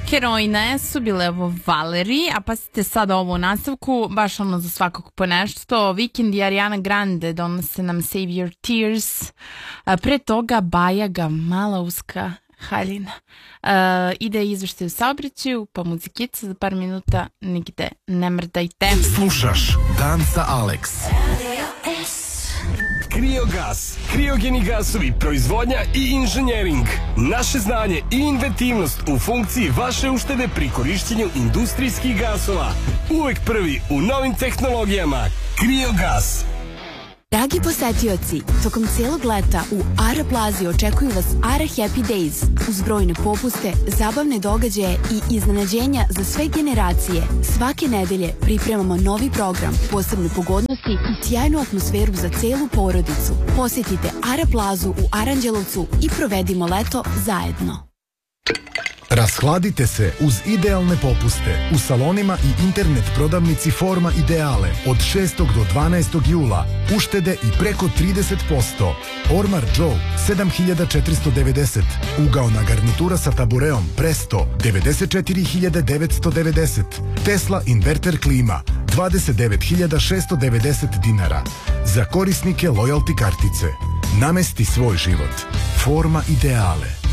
Heroine su bile ovo Valeri, a pasite sad ovo u nastavku, baš ono za svakog po nešto. Weekend i Ariana Grande donose nam Save Your Tears, pre toga Bajaga, mala uska haljina. Ide izveštaj u saobraćaju, pa muzikica za par minuta, nigde ne mrdajte. Slušaš Dan sa Alex. Kriogas, kriogeni gasovi, proizvodnja i inženjering. Naše znanje i inventivnost u funkciji vaše uštede pri korišćenju industrijskih gasova. Uvek prvi u novim tehnologijama. Kriogas. Dragi posetioci, tokom cijelog leta u Ara Plazi očekuju vas Ara Happy Days uz brojne popuste, zabavne događaje i iznenađenja za sve generacije. Svake nedelje pripremamo novi program, posebne pogodnosti i sjajnu atmosferu za celu porodicu. Posjetite Ara Plazu u Aranđelovcu i provedimo leto zajedno. Rashladite se uz idealne popuste u salonima i internet prodavnici Forma Ideale od 6. do 12. jula. Uštede i preko 30%. Ormar Joe 7490. Ugaona garnitura sa tabureom Presto 94.990. Tesla inverter klima 29.690 dinara. Za korisnike loyalty kartice. Namesti svoj život. Forma Ideale.